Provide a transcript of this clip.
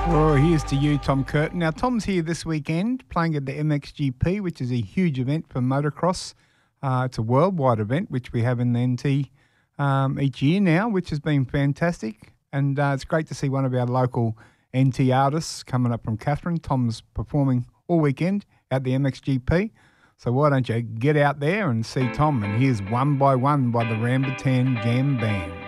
Well, here's to you, Tom Curtin. Now, Tom's here this weekend playing at the MXGP, which is a huge event for motocross. It's a worldwide event, which we have in the NT each year now, which has been fantastic. And it's great to see one of our local NT artists coming up from Catherine. Tom's performing all weekend at the MXGP. So why don't you get out there and see Tom? And here's One by One by the Rambutan Jam Band.